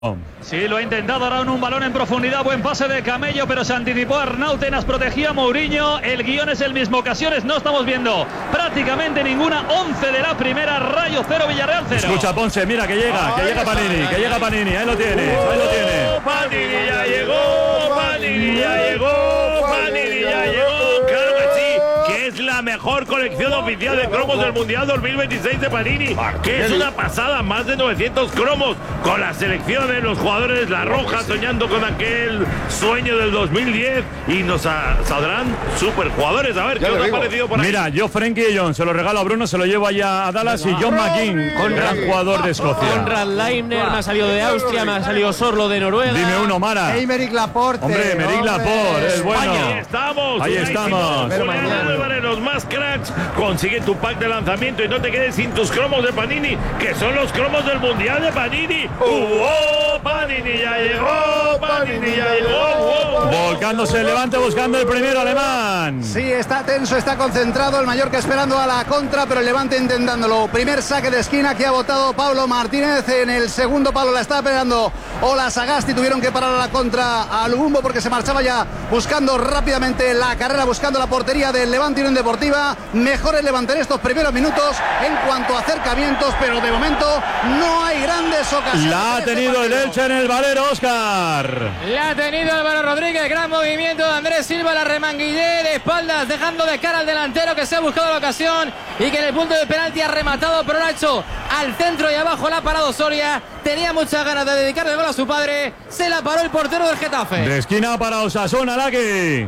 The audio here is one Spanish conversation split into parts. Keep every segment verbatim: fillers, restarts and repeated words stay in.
Sí, lo ha intentado ahora en un balón en profundidad, buen pase de Camello, pero se anticipó Arnautenas, protegía a Mourinho, el guión es el mismo, ocasiones no estamos viendo prácticamente ninguna, once de la primera, Rayo cero, Villarreal cero. Escucha Ponce, mira que llega, que llega Panini, que llega Panini, ahí lo tiene, ahí lo tiene. Panini ya llegó, Panini ya llegó, Panini ya llegó, claro que sí, que es la mejor colección oficial de cromos del Mundial dos mil veintiséis de Panini, que es una pasada, más de novecientos cromos, con las selecciones, los jugadores, la roja, soñando con aquel sueño del dos mil diez, y nos a, saldrán super jugadores. A ver, ¿qué os ha parecido por ahí? Mira, yo Frenkie de Jong se lo regalo a Bruno, se lo llevo allá a Dallas, y John McGinn, gran jugador de Escocia. Konrad Leiner, me ha salido de Austria, me ha salido Sorlo de Noruega. Dime uno, Mara. Aymeric Laporte. Hombre, Aymeric Laporte, es bueno. Ahí estamos. Ahí estamos. Los más cracks, consigue tu pack de lanzamiento y no te quedes sin tus cromos de Panini, que son los cromos del Mundial de Panini. ¡Oh, Panini ya llegó! ¡Panini ya llegó! Volcándose el Levante, buscando el primero alemán. Sí, está tenso, está concentrado el Mallorca esperando a la contra, pero el Levante intentándolo. Primer saque de esquina que ha botado Pablo Martínez. En el segundo palo la estaba pegando Ola Sagasti. Tuvieron que parar a la contra a Lubumbo porque se marchaba ya buscando rápidamente la carrera, buscando la portería del Levante Unión Deportiva. Mejor el Levante en estos primeros minutos en cuanto a acercamientos, pero de momento no hay grandes ocasiones. La ha tenido el Elche en el Valero, Óscar. La ha tenido Álvaro Rodríguez, gran movimiento de Andrés Silva, la remanguillé de espaldas, dejando de cara al delantero que se ha buscado la ocasión y que en el punto de penalti ha rematado, pero lo ha hecho al centro y abajo, la ha parado Soria. Tenía muchas ganas de dedicarle el gol a su padre, se la paró el portero del Getafe. De esquina para Osasuna, Laki.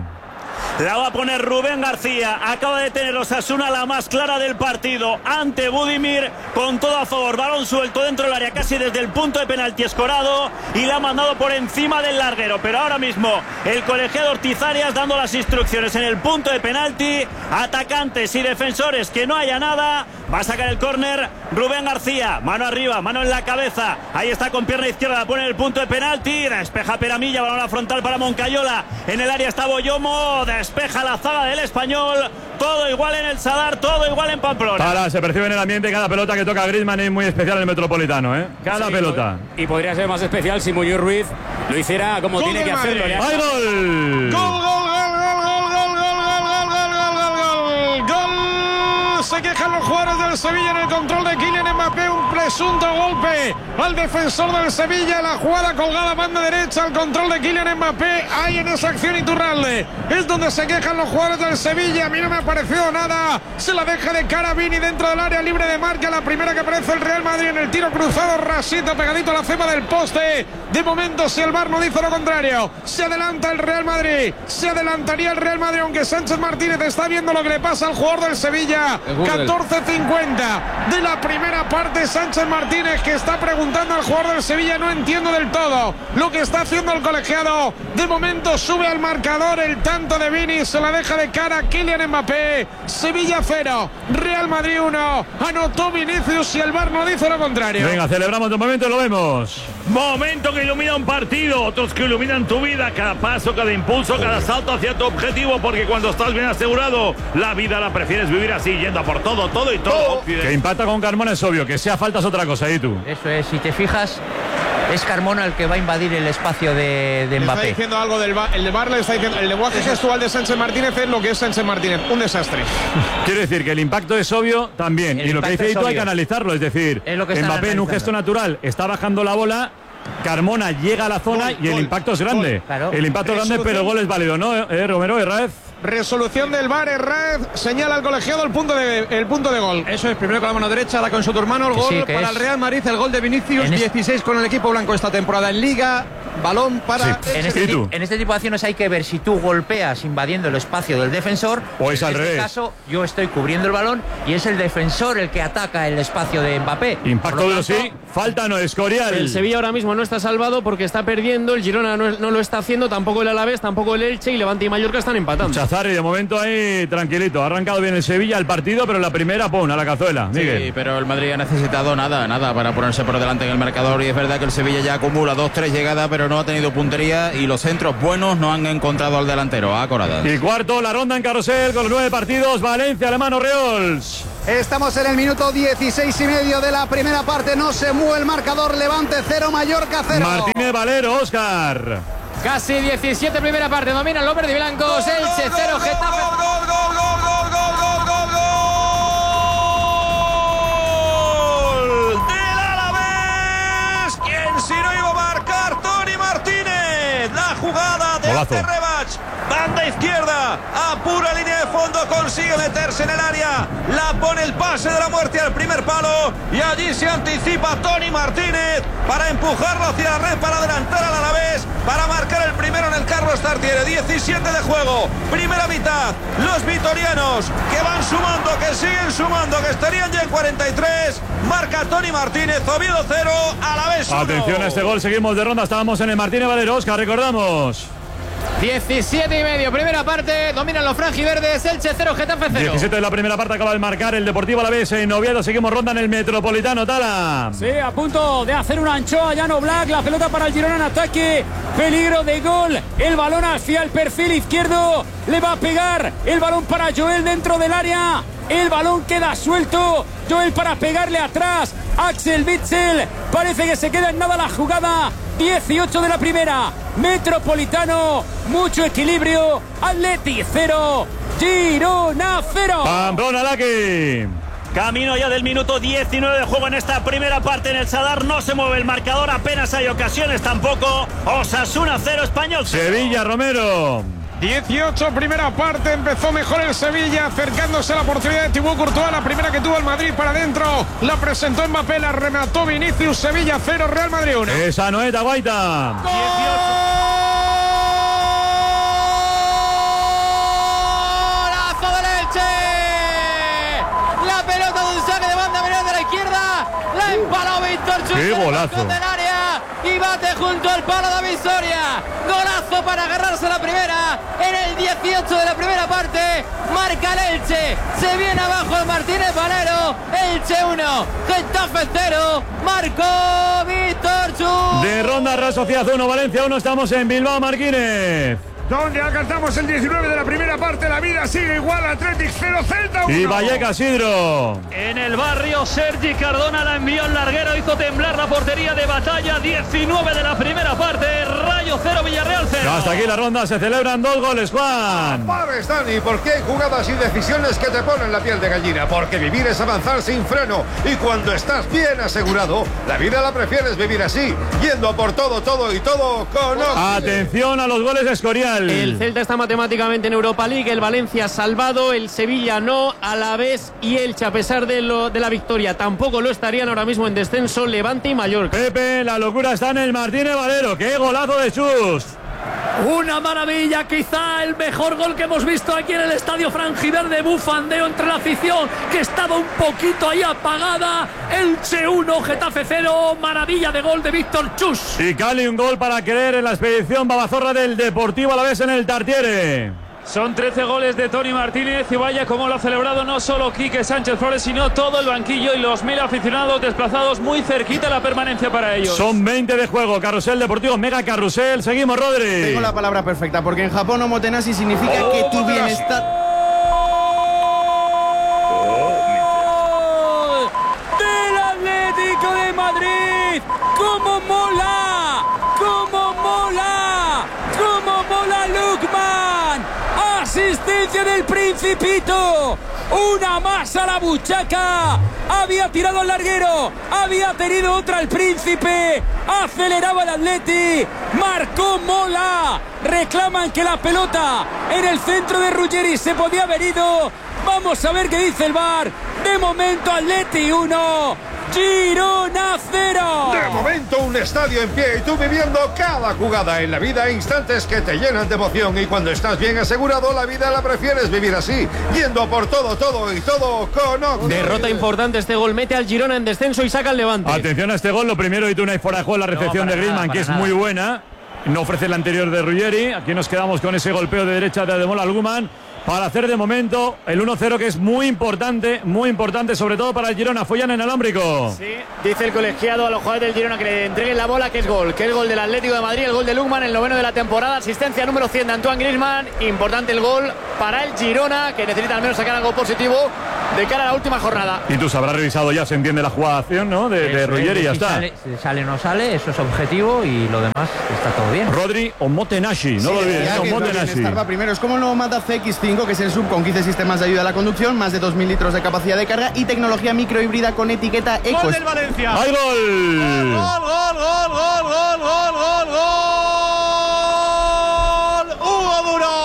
La va a poner Rubén García. Acaba de tener Osasuna la más clara del partido ante Budimir, con todo a favor. Balón suelto dentro del área, casi desde el punto de penalti escorado, y la ha mandado por encima del larguero. Pero ahora mismo el colegiado Ortizarias dando las instrucciones en el punto de penalti. Atacantes y defensores, que no haya nada. Va a sacar el córner Rubén García. Mano arriba, mano en la cabeza. Ahí está con pierna izquierda, la pone en el punto de penalti. Despeja Peramilla, balón a la frontal para Moncayola. En el área está Boyomo. Despeja la zaga del Español. Todo igual en el Sadar, todo igual en Pamplona. Ahora se percibe en el ambiente cada pelota que toca Griezmann, es muy especial en el Metropolitano, ¿eh? Cada sí, pelota. Y podría ser más especial si Muñoz Ruiz lo hiciera como gol tiene que hacerlo. ¡Hay gol! ¡Gol, gol, gol, gol, gol, gol, gol, gol, gol, gol, gol! Se quejan los jugadores del Sevilla en el control de Kylian Mbappé, un presunto golpe al defensor del Sevilla, la jugada colgada banda derecha, al control de Kylian Mbappé, ahí en esa acción Iturralde, es donde se quejan los jugadores del Sevilla. A mí no me ha parecido nada, se la deja de cara Vini dentro del área libre de marca, la primera que aparece el Real Madrid en el tiro cruzado, rasito pegadito a la cima del poste. De momento, si el V A R no dice lo contrario, se adelanta el Real Madrid, se adelantaría el Real Madrid, aunque Sánchez Martínez está viendo lo que le pasa al jugador del Sevilla. catorce cincuenta de la primera parte, Sánchez Martínez que está preguntando al jugador del Sevilla, no entiendo del todo lo que está haciendo el colegiado. De momento sube al marcador el tanto de Vini, se la deja de cara Kylian Mbappé. Sevilla cero, Real Madrid uno, anotó Vinicius y el V A R no dice lo contrario. Venga, celebramos un momento y lo vemos. Momento que ilumina un partido, otros que iluminan tu vida, cada paso, cada impulso, cada salto hacia tu objetivo, porque cuando estás bien asegurado, la vida la prefieres vivir así, yendo a por todo, todo y todo. Que impacta con Carmona es obvio, que sea falta es otra cosa, ¿y tú? Eso es, si te fijas, es Carmona el que va a invadir el espacio de, de Mbappé. Está diciendo algo del V A R, el V A R le está diciendo, el lenguaje gestual de Sánchez Martínez es lo que es Sánchez Martínez, un desastre. Quiero decir que el impacto es obvio también, el y lo que dice Ito hay que obvio. analizarlo, es decir, es lo que Mbappé en un gesto natural está bajando la bola, Carmona llega a la zona gol, y el gol, impacto es grande. Claro. El impacto es grande, pero el gol es válido, ¿no, eh, Romero Herráez? Resolución del V A R, Herráez señala al colegiado el punto de, el punto de gol. Eso es, primero con la mano derecha, la con su hermano, el que gol sí, para es. el Real Madrid, el gol de Vinicius, en dieciséis con el equipo blanco esta temporada en Liga, balón para... Sí. En, este en este tipo de acciones hay que ver si tú golpeas invadiendo el espacio del defensor, o es en al este revés. caso yo estoy cubriendo el balón y es el defensor el que ataca el espacio de Mbappé. Impacto duro, sí, falta no, Escorial. El Sevilla ahora mismo no está salvado porque está perdiendo, el Girona no, no lo está haciendo, tampoco el Alavés, tampoco el Elche, y Levante y Mallorca están empatando. Chazarri de momento ahí tranquilito, ha arrancado bien el Sevilla el partido, pero la primera, pum, a la cazuela, Miguel. Sí, pero el Madrid ha necesitado nada, nada para ponerse por delante en el marcador, y es verdad que el Sevilla ya acumula dos, tres llegadas, pero no ha tenido puntería y los centros buenos no han encontrado al delantero, a Corada. Y cuarto, la ronda en carrusel con los nueve partidos, Valencia, Alemán, Oriols. Estamos en el minuto dieciséis y medio de la primera parte. No se mueve el marcador. Levante cero, Mallorca cero. Martínez Valero, Óscar. Casi diecisiete primera parte. Dominan los verdiblancos. Elche cero, Getafe. Gol, gol, gol, gol, gol, gol, gol, gol, gol. Del Alavés. ¿Quién si no iba a marcar? Tony Martínez. La jugada de Golazo. Rebach. Banda izquierda, apura línea de fondo, consigue meterse en el área, la pone el pase de la muerte al primer palo y allí se anticipa Tony Martínez para empujarlo hacia la red, para adelantar al Alavés, para marcar el primero en el Carlos Tartiere. diecisiete de juego, primera mitad, los vitorianos que van sumando, que siguen sumando, que estarían ya en cuarenta y tres, marca Tony Martínez, Oviedo cero, Alavés uno. Atención a este gol, seguimos de ronda, estábamos en el Martínez Valero, Óscar, recordamos. diecisiete y medio, primera parte, dominan los franjiverdes, Elche cero, Getafe cero. diecisiete de la primera parte, acaba de marcar el Deportivo Alavés en Oviedo, seguimos ronda en el Metropolitano, Tala. Sí, a punto de hacer una anchoa, Jan Oblak, la pelota para el Girona en ataque, peligro de gol, el balón hacia el perfil izquierdo, le va a pegar, el balón para Joel dentro del área, el balón queda suelto, Joel para pegarle atrás, Axel Witsel, parece que se queda en nada la jugada. dieciocho de la primera, Metropolitano, mucho equilibrio, Atleti cero, Girona cero. Pamplona, Laki. Camino ya del minuto diecinueve de juego en esta primera parte en el Sadar. No se mueve el marcador, apenas hay ocasiones tampoco. Osasuna cero, Español cero. Sevilla, Romero. dieciocho, primera parte, empezó mejor el Sevilla, acercándose a la oportunidad de Thibaut Courtois, la primera que tuvo el Madrid para adentro, la presentó Mbappé, la remató Vinicius, Sevilla cero, Real Madrid uno. Esa Noeta, Guaita. ¡Golazo del Elche! La pelota de un saque de banda menor de la izquierda, la empaló Víctor Chus. ¡Qué golazo! Del área y bate junto al palo David Soria. Golazo para agarrarse la primera en el dieciocho de la primera parte. Marca el Elche. Se viene abajo el Martínez Valero. Elche uno, Getafe cero. Marcó Víctor Chus. De ronda, Real Sociedad uno, Valencia uno, estamos en Bilbao, Marquínez. Donde alcanzamos el diecinueve de la primera parte, la vida sigue igual, Athletic cero, Celta uno. Y Vallecas, Sidro. En el barrio, Sergi Cardona la envió en larguero, hizo temblar la portería de Batalla. diecinueve de la primera parte, Rayo cero, Villarreal cero. Hasta aquí la ronda, se celebran dos goles, Juan. ¿Sabes, Dani, por qué hay jugadas y decisiones que te ponen la piel de gallina? Porque vivir es avanzar sin freno. Y cuando estás bien asegurado, la vida la prefieres vivir así, yendo a por todo, todo y todo con Oxide. Atención a los goles de Escorial. El Celta está matemáticamente en Europa League, el Valencia salvado, el Sevilla no, Alavés y Elche, a pesar de, lo, de la victoria, tampoco lo estarían ahora mismo en descenso, Levante y Mallorca. Pepe, la locura está en el Martínez Valero. ¡Qué golazo de Chus! Una maravilla, quizá el mejor gol que hemos visto aquí en el estadio franjiverde. Bufandeo entre la afición que estaba un poquito ahí apagada. Elche uno, Getafe cero, maravilla de gol de Víctor Chus. Y Cali, un gol para creer en la expedición babazorra del Deportivo Alavés en el Tartiere. Son trece goles de Tony Martínez y vaya como lo ha celebrado no solo Quique Sánchez Flores, sino todo el banquillo y los mil aficionados desplazados muy cerquita la permanencia para ellos. Son veinte de juego, carrusel deportivo, mega carrusel, seguimos, Rodri. Tengo la palabra perfecta, porque en Japón omotenashi significa oh, que tu bienestar... ¡Del Atlético de Madrid! ¡Cómo mola! ¡Cómo mola! ¡Cómo mola Lukman! Asistencia del Principito, una más a la buchaca, había tirado al larguero, había tenido otra el Príncipe, aceleraba el Atleti, marcó Mola, reclaman que la pelota en el centro de Ruggeri se podía haber ido, vamos a ver qué dice el V A R, de momento Atleti uno, Girona cero. De momento un estadio en pie y tú viviendo cada jugada en la vida, instantes que te llenan de emoción, y cuando estás bien asegurado la vida la prefieres vivir así, yendo por todo, todo y todo con Oxide. Derrota importante, este gol mete al Girona en descenso y saca al Levante. Atención a este gol, lo primero, y Tunay fuera de juego, la recepción no, de Griezmann, que es nada. Muy buena, no ofrece la anterior de Ruggeri. Aquí nos quedamos con ese golpeo de derecha de Ademola Lukman para hacer de momento el uno cero, que es muy importante, muy importante, sobre todo para el Girona. Follan en alámbrico. Sí, dice el colegiado a los jugadores del Girona que le entreguen la bola, que es gol, que es gol del Atlético de Madrid, el gol de Lukman, el noveno de la temporada, asistencia número cien de Antoine Griezmann. Importante el gol para el Girona, que necesita al menos sacar algo positivo de cara a la última jornada. Y tú sabrás revisado ya, se entiende la jugación, ¿no? De, de Ruggeri y ya si está. Sale, si sale o no sale, eso es objetivo y lo demás está todo bien. Rodri o Motenashi, no Sí, lo olvides, ya no, que Motenashi. Rodri va primero. Es como el nuevo Mazda C X cinco, que es el sub con quince sistemas de ayuda a la conducción, más de dos mil litros de capacidad de carga y tecnología microhíbrida con etiqueta Eco. Gol del Valencia. ¡Hay gol! Gol, gol, gol, gol, gol, gol, gol, gol, gol. Hugo Duro.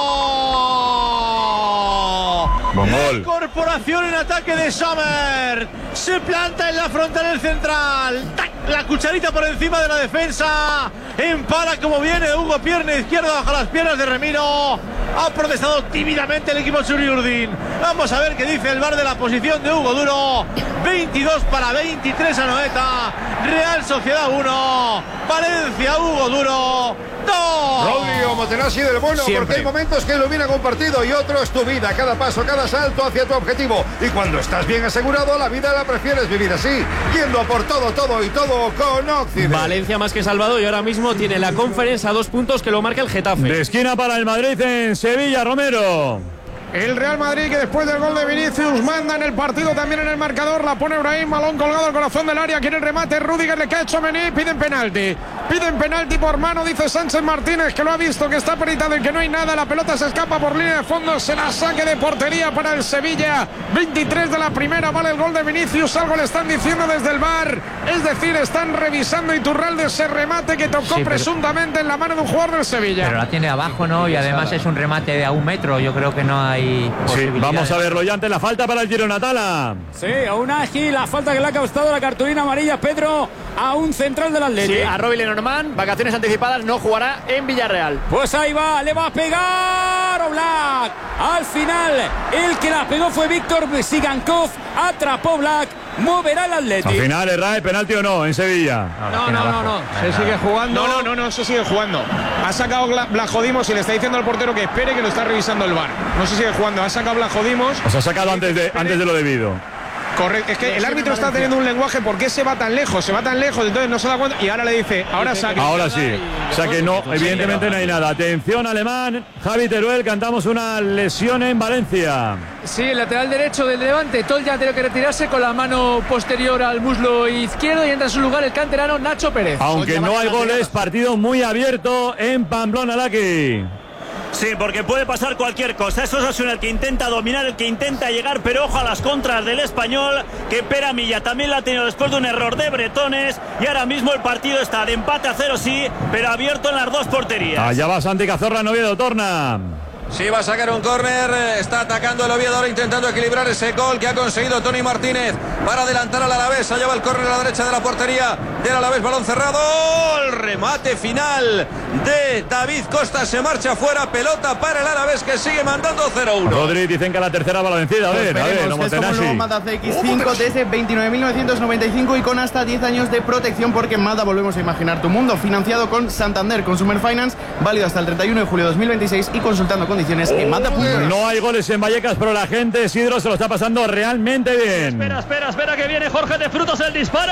Buen gol. Incorporación en ataque de Sommer. Se planta en la frontal del central. ¡Tac! La cucharita por encima de la defensa. Empala como viene Hugo, pierna izquierda bajo las piernas de Remiro. Ha protestado tímidamente el equipo Churiurdin. Vamos a ver qué dice el V A R de la posición de Hugo Duro. veintidós para veintitrés a Noeta. Real Sociedad uno. Valencia, Hugo Duro dos. Rodri o Motenashi del bueno, Siempre. porque hay momentos que iluminan un partido y otros tu vida, cada paso, cada salto hacia tu objetivo. Y cuando estás bien asegurado, la vida la prefieres vivir así, yendo a por todo, todo y todo con Occident. Valencia más que salvado y ahora mismo tiene la Conference a dos puntos que lo marca el Getafe. De esquina para el Madrid en Sevilla, Romero. El Real Madrid, que después del gol de Vinicius manda en el partido, también en el marcador, la pone Brahim, balón colgado al corazón del área, quiere el remate, Rüdiger le cae a Tchouaméni, piden penalti, piden penalti por mano, dice Sánchez Martínez, que lo ha visto, que está peritado y que no hay nada, la pelota se escapa por línea de fondo, será saque de portería para el Sevilla, veintitrés de la primera, vale el gol de Vinicius, algo le están diciendo desde el V A R, es decir, están revisando Iturralde ese remate que tocó Sí, pero- presuntamente en la mano de un jugador del Sevilla. Pero la tiene abajo, ¿no? Y además es un remate de a un metro. Yo creo que no hay Sí, posibilidades. vamos a verlo ya ante la falta para el Girona, Tala. Sí, a un ágil, la falta que le ha causado la cartulina amarilla, Pedro, a un central del Atlético. Sí, a Roby Lenormand, vacaciones anticipadas, no jugará en Villarreal. Pues ahí va, le va a pegar Oblak. Al final, el que la pegó fue Víctor Sigankov. Atrapó Black, moverá el Al Atlético. final, ¿es penalti o no en Sevilla? No, no, no, no. Se sigue jugando. No, no, no, no, se sigue jugando. Ha sacado Bla- Blajodimos y le está diciendo al portero que espere, que lo está revisando el V A R. No se sigue jugando. Ha sacado Blajodimos. Os ha sacado antes de, antes de lo debido. Correcto. Es que el árbitro está teniendo un lenguaje. ¿Por qué se va tan lejos? Se va tan lejos, entonces no se da cuenta. Y ahora le dice, ahora saque. Ahora sí. O sea que no, evidentemente no hay nada. Atención, Alemán. Javi Teruel, cantamos una lesión en Valencia. Sí, el lateral derecho del Levante, Tolja ha tenido que retirarse con la mano posterior al muslo izquierdo y entra en su lugar el canterano Nacho Pérez. Aunque no hay goles, partido muy abierto en Pamplona, Laki. Sí, porque puede pasar cualquier cosa. Eso es Osasuna el que intenta dominar, el que intenta llegar, pero ojo a las contras del Español, que Pere Milla también la ha tenido después de un error de Bretones, y ahora mismo el partido está de empate a cero, sí, pero abierto en las dos porterías. Allá va Santi Cazorla, en Oviedo, torna. Sí, va a sacar un córner, está atacando el Oviedo ahora intentando equilibrar ese gol que ha conseguido Tony Martínez para adelantar al Alavés. Allá va el córner a la derecha de la portería del Alavés, balón cerrado, el remate final de David Costa, se marcha fuera, pelota para el Alavés que sigue mandando cero uno. Rodri, dicen que a la tercera va la vencida. A Pues ver, a ver, no veremos, que es como el nuevo Mazda C X cinco desde veintinueve mil novecientos noventa y cinco y con hasta diez años de protección, porque en Mazda volvemos a imaginar tu mundo, financiado con Santander Consumer Finance, válido hasta el treinta y uno de julio de dos mil veintiséis y consultando condiciones en Mazda punto es. No hay goles en Vallecas, pero la gente, Isidro, se lo está pasando realmente bien. Espera, espera, espera que viene Jorge de Frutos, el disparo.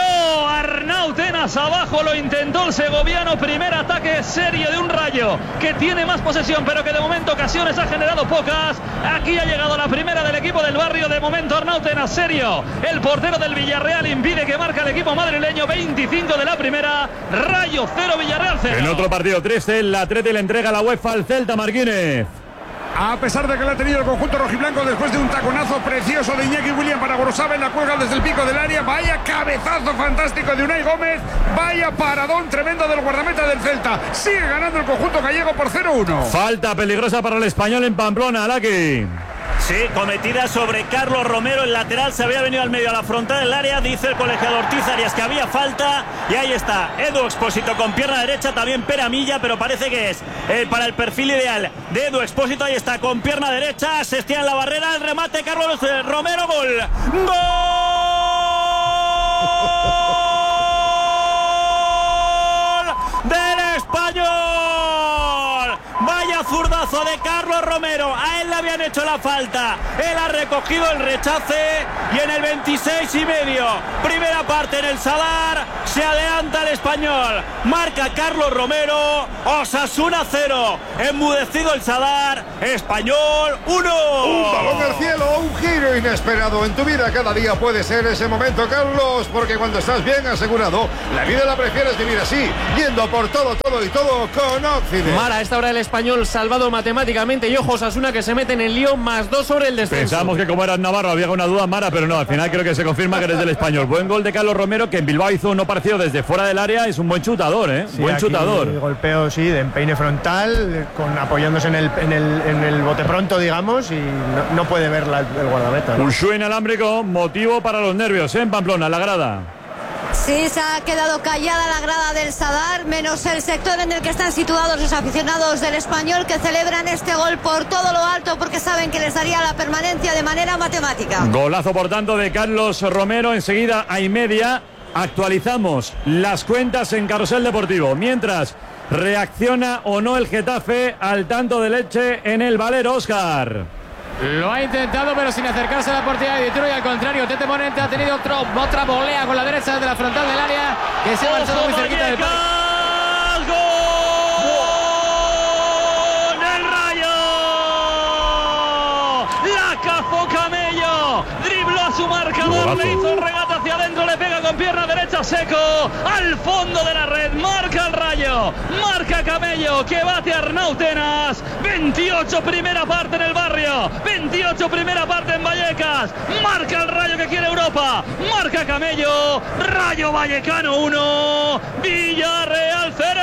Arnau Tenas abajo, lo intentó el segoviano. Primer ataque serio de un Rayo que tiene más posesión, pero que de momento ocasiones ha generado pocas. Aquí ha llegado la primera del equipo del barrio. De momento Arnau Tenas, serio. El portero del Villarreal impide que marca el equipo madrileño. veinticinco de la primera. Rayo cero, Villarreal cero. En otro partido triste, el Atleti le entrega la UEFA al Celta, Marquínez. A pesar de que la ha tenido el conjunto rojiblanco después de un taconazo precioso de Iñaki William para Gorosabel, la cuelga desde el pico del área. Vaya cabezazo fantástico de Unai Gómez. Vaya paradón tremendo del guardameta del Celta. Sigue ganando el conjunto gallego por cero uno. Falta peligrosa para el Español en Pamplona, Laki. Sí, cometida sobre Carlos Romero, el lateral se había venido al medio a la frontal del área, dice el colegiado Ortiz Arias que había falta, y ahí está Edu Expósito con pierna derecha, también Pere Milla, pero parece que es eh, para el perfil ideal de Edu Expósito. Ahí está con pierna derecha, se estira en la barrera, el remate Carlos eh, Romero, gol, gol del Español. Vaya zurdazo de Carlos Romero. Romero, a él le habían hecho la falta, él ha recogido el rechace y en el veintiséis y medio, primera parte en el Sadar, se adelanta el español, marca Carlos Romero, Osasuna cero, enmudecido el Sadar, Español uno. Un balón al cielo, un giro inesperado en tu vida cada día puede ser ese momento, Carlos, porque cuando estás bien asegurado, la vida la prefieres vivir así, yendo por todo, todo y todo con Occident. Mara, a esta hora el español salvado matemáticamente y ojo, Osasuna que se mete en el lío, más dos sobre el descenso. Pensamos que como era Navarro había una duda, Mara, pero no, al final creo que se confirma que eres del español. Buen gol de Carlos Romero, que en Bilbao hizo uno parecido desde fuera del área, es un buen chutador, ¿eh? Sí, buen chutador. Golpeo, sí, de empeine frontal, con, apoyándose en el, en, el, en el bote pronto, digamos, y no, no puede ver la, el guardameta, ¿no? Un show inalámbrico, motivo para los nervios, ¿eh? En Pamplona, la grada. Sí, se ha quedado callada la grada del Sadar, menos el sector en el que están situados los aficionados del español, que celebran este gol por todo lo alto porque saben que les daría la permanencia de manera matemática. Golazo, por tanto, de Carlos Romero. Enseguida hay media. Actualizamos las cuentas en Carrusel Deportivo. Mientras, reacciona o no el Getafe al tanto de Leche en el Valero, Óscar. Lo ha intentado, pero sin acercarse a la portería de Detroit. Al contrario, Tete Morente ha tenido otro, otra volea con la derecha de la frontal del área, que se ha marchado muy cerquita del palo. ¡Gol del Rayo! La cazó Camello, dribló a su marcador, le hizo el regate hacia adentro, le pega con pierna derecha Seco al fondo de la red, marca el Rayo, marca Camello, que bate a Arnautenas. Veintiocho primera parte en el barrio, veintiocho primera parte en Vallecas, marca el Rayo que quiere Europa, marca Camello, Rayo Vallecano uno, Villarreal cero.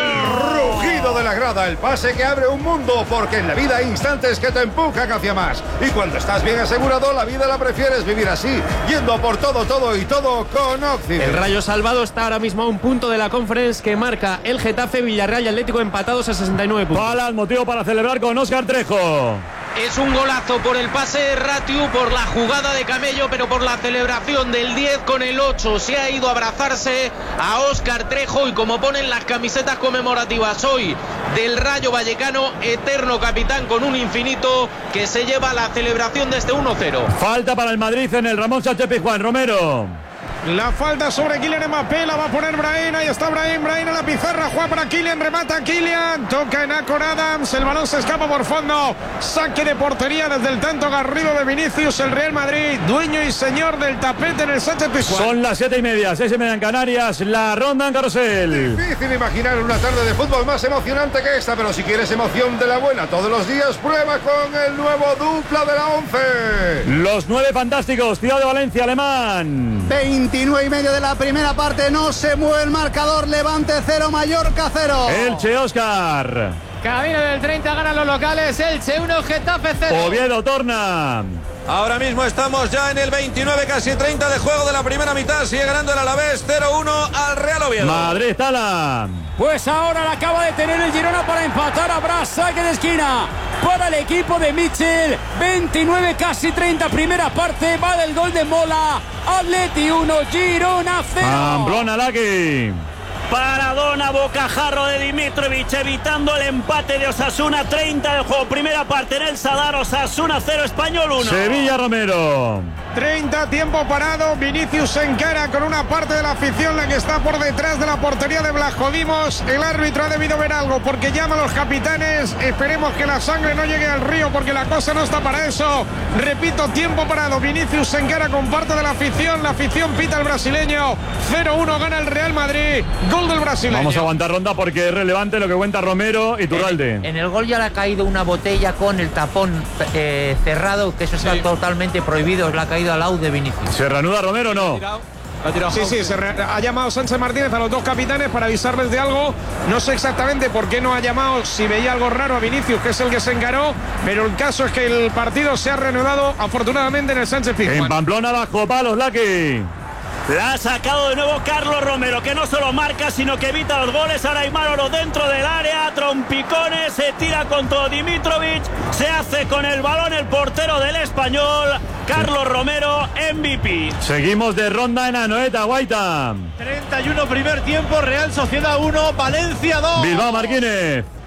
El rugido de la grada, el pase que abre un mundo, porque en la vida hay instantes que te empujan hacia más, y cuando estás bien asegurado, la vida la prefieres vivir así, yendo por todo, todo y todo con Occident. El Rayo salvado está ahora mismo a un punto de la Conference que marca el Getafe, Villarreal y Atlético empatados a sesenta y nueve puntos. Palas, motivo para celebrar con Óscar Trejo. Es un golazo por el pase de Ratiu, por la jugada de Camello, pero por la celebración del diez con el ocho. Se ha ido a abrazarse a Óscar Trejo y como ponen las camisetas conmemorativas hoy del Rayo Vallecano, eterno capitán con un infinito, que se lleva la celebración de este uno cero. Falta para el Madrid en el Ramón Sánchez Pizjuán. Romero. La falta sobre Kylian Mbappé, la va a poner Brahim, ahí está Brahim, Brahim a la pizarra, juega para Kylian, remata Kylian, toca en Acor Adams, el balón se escapa por fondo, saque de portería desde el tanto agarrido de Vinicius, el Real Madrid, dueño y señor del tapete en el Sánchez Pizjuán. Son las siete y media, seis y media en Canarias, la ronda en Carrusel. Difícil imaginar una tarde de fútbol más emocionante que esta, pero si quieres emoción de la buena todos los días, prueba con el nuevo dupla de la once. Los nueve fantásticos, Ciudad de Valencia, Alemán. veintinueve y medio de la primera parte, no se mueve el marcador, Levante cero, Mallorca cero. Elche, Óscar. Camino del treinta, ganan los locales, Elche uno, Getafe cero. Oviedo, torna. Ahora mismo estamos ya en el veintinueve, casi treinta de juego de la primera mitad. Sigue ganando el Alavés cero uno al Real Oviedo. Madrid, Tala. Pues ahora la acaba de tener el Girona para empatar. Habrá saque de esquina para el equipo de Michel. veintinueve, casi treinta, primera parte. Va del gol de Mola. Atleti uno, Girona cero. Pamplona, Laki. Paradona, bocajarro de Dimitrovic, evitando el empate de Osasuna. Treinta del juego, primera parte en el Sadar. Osasuna cero, Español uno. Sevilla, Romero. treinta, tiempo parado, Vinicius se encara con una parte de la afición, la que está por detrás de la portería de Blajodimos. El árbitro ha debido ver algo porque llama a los capitanes. Esperemos que la sangre no llegue al río porque la cosa no está para eso. Repito, tiempo parado, Vinicius se encara con parte de la afición. La afición pita al brasileño. cero uno gana el Real Madrid. Gol del brasileño. Vamos a aguantar ronda porque es relevante lo que cuenta Romero y Turralde. En, en el gol ya le ha caído una botella con el tapón eh, cerrado, que eso está sí. totalmente prohibido. Le ha caído al lado de Vinicius. ¿Se reanuda Romero o no? Sí, sí, se re ha llamado Sánchez Martínez a los dos capitanes para avisarles de algo. No sé exactamente por qué no ha llamado, si veía algo raro a Vinicius, que es el que se encaró, pero el caso es que el partido se ha reanudado afortunadamente en el Sánchez Pizjuán. En Pamplona, bajo palos, Laki. La ha sacado de nuevo Carlos Romero, que no solo marca, sino que evita los goles. Ahora hay Manolo dentro del área, trompicones, se tira con todo Dimitrovic, se hace con el balón el portero del Español, Carlos Romero, M V P. Seguimos de ronda en Anoeta, Guaita. treinta y uno primer tiempo, Real Sociedad uno, Valencia dos. Bilbao, Marquínez.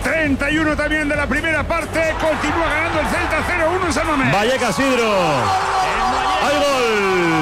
treinta y uno también de la primera parte. Continúa ganando el Celta cero uno en San Mamés. Vallecas, Isidro. Hay gol.